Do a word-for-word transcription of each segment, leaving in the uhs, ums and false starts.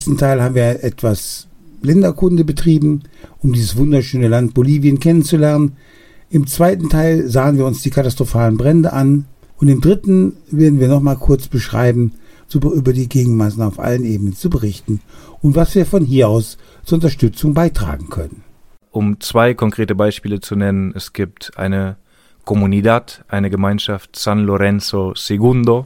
Im ersten Teil haben wir etwas Länderkunde betrieben, um dieses wunderschöne Land Bolivien kennenzulernen. Im zweiten Teil sahen wir uns die katastrophalen Brände an. Und im dritten werden wir nochmal kurz beschreiben, über die Gegenmaßnahmen auf allen Ebenen zu berichten und was wir von hier aus zur Unterstützung beitragen können. Um zwei konkrete Beispiele zu nennen, es gibt eine Comunidad, eine Gemeinschaft San Lorenzo Segundo,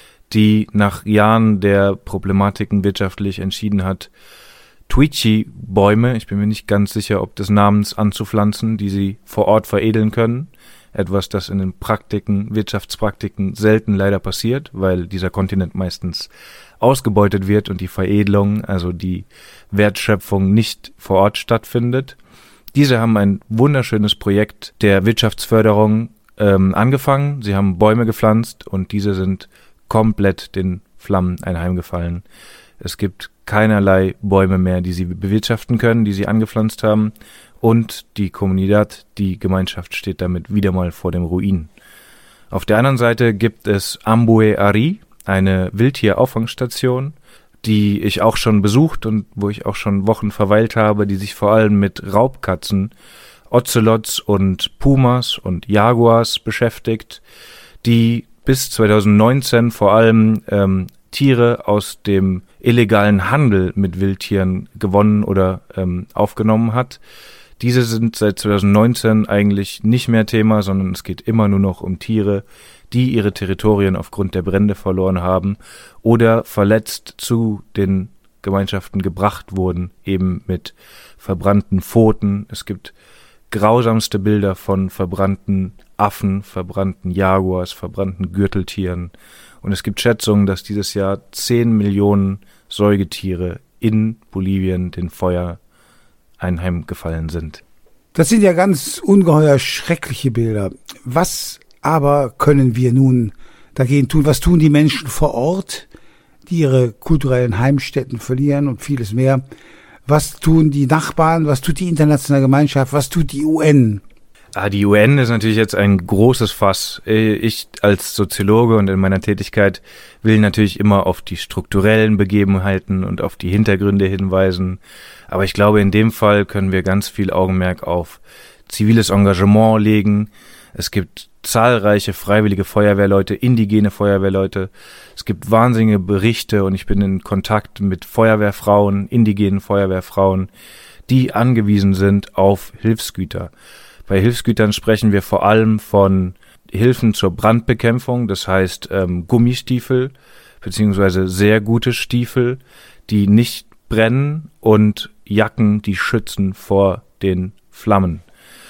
die nach Jahren der Problematiken wirtschaftlich entschieden hat, Twitchy-Bäume, ich bin mir nicht ganz sicher, ob des Namens, anzupflanzen, die sie vor Ort veredeln können. Etwas, das in den Praktiken, Wirtschaftspraktiken selten leider passiert, weil dieser Kontinent meistens ausgebeutet wird und die Veredelung, also die Wertschöpfung, nicht vor Ort stattfindet. Diese haben ein wunderschönes Projekt der Wirtschaftsförderung ähm, angefangen. Sie haben Bäume gepflanzt und diese sind komplett den Flammen anheimgefallen. Es gibt keinerlei Bäume mehr, die sie bewirtschaften können, die sie angepflanzt haben. Und die Comunidad, die Gemeinschaft, steht damit wieder mal vor dem Ruin. Auf der anderen Seite gibt es Ambue Ari, eine Wildtierauffangstation, die ich auch schon besucht und wo ich auch schon Wochen verweilt habe, die sich vor allem mit Raubkatzen, Ozelots und Pumas und Jaguars beschäftigt, die bis zwanzig neunzehn vor allem ähm, Tiere aus dem illegalen Handel mit Wildtieren gewonnen oder ähm, aufgenommen hat. Diese sind seit zwanzig neunzehn eigentlich nicht mehr Thema, sondern es geht immer nur noch um Tiere, die ihre Territorien aufgrund der Brände verloren haben oder verletzt zu den Gemeinschaften gebracht wurden, eben mit verbrannten Pfoten. Es gibt grausamste Bilder von verbrannten Affen, verbrannten Jaguars, verbrannten Gürteltieren. Und es gibt Schätzungen, dass dieses Jahr zehn Millionen Säugetiere in Bolivien den Feuer einheimgefallen sind. Das sind ja ganz ungeheuer schreckliche Bilder. Was aber können wir nun dagegen tun? Was tun die Menschen vor Ort, die ihre kulturellen Heimstätten verlieren und vieles mehr? Was tun die Nachbarn? Was tut die internationale Gemeinschaft? Was tut die U N? Ah, die U N ist natürlich jetzt ein großes Fass. Ich als Soziologe und in meiner Tätigkeit will natürlich immer auf die strukturellen Begebenheiten und auf die Hintergründe hinweisen. Aber ich glaube, in dem Fall können wir ganz viel Augenmerk auf ziviles Engagement legen. Es gibt zahlreiche freiwillige Feuerwehrleute, indigene Feuerwehrleute. Es gibt wahnsinnige Berichte und ich bin in Kontakt mit Feuerwehrfrauen, indigenen Feuerwehrfrauen, die angewiesen sind auf Hilfsgüter. Bei Hilfsgütern sprechen wir vor allem von Hilfen zur Brandbekämpfung, das heißt ähm, Gummistiefel beziehungsweise sehr gute Stiefel, die nicht brennen und Jacken, die schützen vor den Flammen.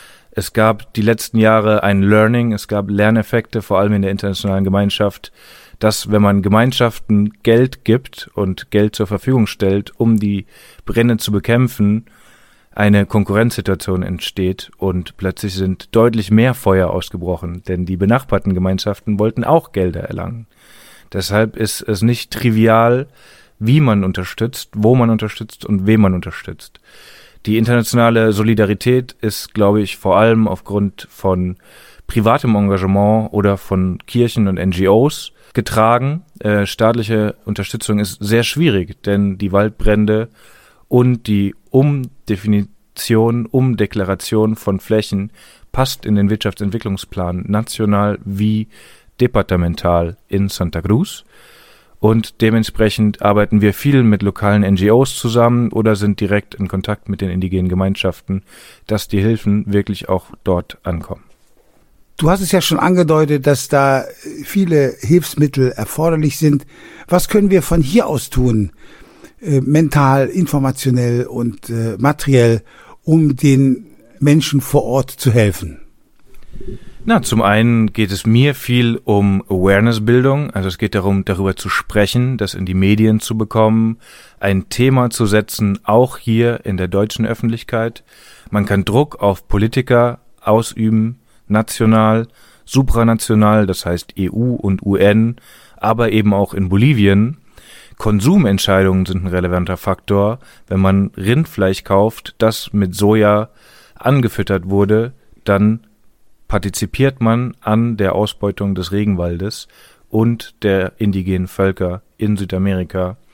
Es gab die letzten Jahre ein Learning, es gab Lerneffekte, vor allem in der internationalen Gemeinschaft, dass wenn man Gemeinschaften Geld gibt und Geld zur Verfügung stellt, um die Brände zu bekämpfen, eine Konkurrenzsituation entsteht und plötzlich sind deutlich mehr Feuer ausgebrochen, denn die benachbarten Gemeinschaften wollten auch Gelder erlangen. Deshalb ist es nicht trivial, wie man unterstützt, wo man unterstützt und wen man unterstützt. Die internationale Solidarität ist, glaube ich, vor allem aufgrund von privatem Engagement oder von Kirchen und N G Os getragen. Äh, staatliche Unterstützung ist sehr schwierig, denn die Waldbrände und die Umdefinition, Umdeklaration von Flächen passt in den Wirtschaftsentwicklungsplan national wie departemental in Santa Cruz. Und dementsprechend arbeiten wir viel mit lokalen N G Os zusammen oder sind direkt in Kontakt mit den indigenen Gemeinschaften, dass die Hilfen wirklich auch dort ankommen. Du hast es ja schon angedeutet, dass da viele Hilfsmittel erforderlich sind. Was können wir von hier aus tun, äh, mental, informationell und äh, materiell, um den Menschen vor Ort zu helfen? Na, zum einen geht es mir viel um Awareness-Bildung, also es geht darum, darüber zu sprechen, das in die Medien zu bekommen, ein Thema zu setzen, auch hier in der deutschen Öffentlichkeit. Man kann Druck auf Politiker ausüben, national, supranational, das heißt E U und U N, aber eben auch in Bolivien. Konsumentscheidungen sind ein relevanter Faktor. Wenn man Rindfleisch kauft, das mit Soja angefüttert wurde, dann partizipiert man an der Ausbeutung des Regenwaldes und der indigenen Völker in Südamerika.